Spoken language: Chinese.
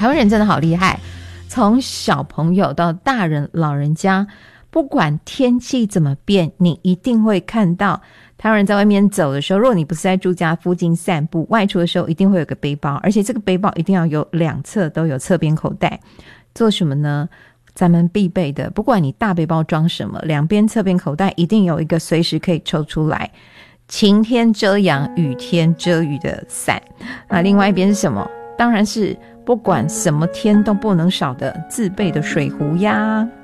台湾人真的好厉害，从小朋友到大人老人家，不管天气怎么变，你一定会看到台湾人在外面走的时候，如果你不是在住家附近散步，外出的时候一定会有个背包，而且这个背包一定要有两侧都有侧边口袋。做什么呢？咱们必备的，不管你大背包装什么，两边侧边口袋一定有一个随时可以抽出来，晴天遮阳，雨天遮雨的伞。那另外一边是什么？当然是不管什么天都不能少的自备的水壶呀。